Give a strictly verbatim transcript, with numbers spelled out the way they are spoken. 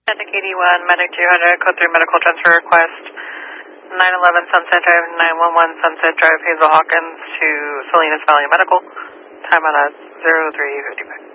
Medic eighty-one, Medic two hundred, code three medical transfer request, nine eleven Sunset Drive, nine one one Sunset Drive, Hazel Hawkins to Salinas Valley Medical, time out at zero three fifty-five.